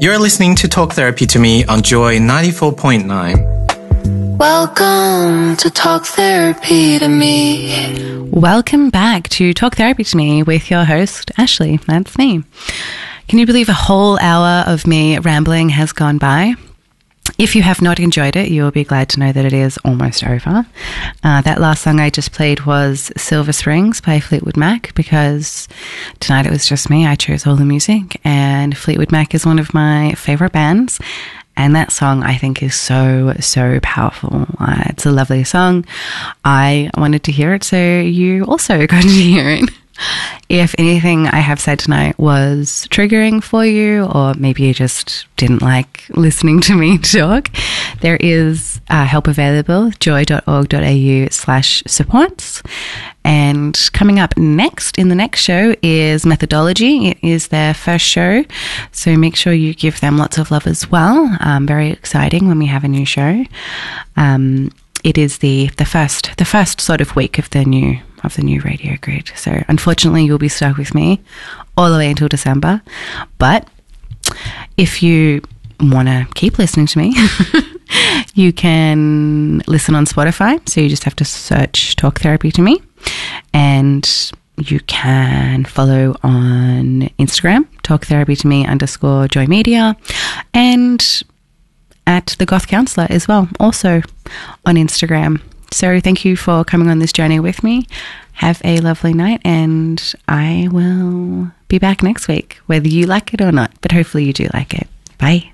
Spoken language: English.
You're listening to Talk Therapy to Me on Joy 94.9. Welcome to Talk Therapy to Me. Welcome back to Talk Therapy to Me with your host, Ashley. That's me. Can you believe a whole hour of me rambling has gone by? If you have not enjoyed it, you'll be glad to know that it is almost over. That last song I just played was Silver Springs by Fleetwood Mac, because tonight it was just me. I chose all the music, and Fleetwood Mac is one of my favorite bands. And that song, I think, is so powerful. It's a lovely song. I wanted to hear it, so you also got to hear it. If anything I have said tonight was triggering for you, or maybe you just didn't like listening to me talk, there is help available, joy.org.au/supports. And coming up next in the next show is Methodology. It is their first show, so make sure you give them lots of love as well. Very exciting when we have a new show. It is the first sort of week of the new Radio Grid. So unfortunately, you'll be stuck with me all the way until December. But if you want to keep listening to me, you can listen on Spotify. So you just have to search Talk Therapy to Me. And you can follow on Instagram, Talk Therapy to Me _Joy Media. And at The Goth Counselor as well, also on Instagram. So thank you for coming on this journey with me. Have a lovely night, and I will be back next week, whether you like it or not, but hopefully you do like it. Bye.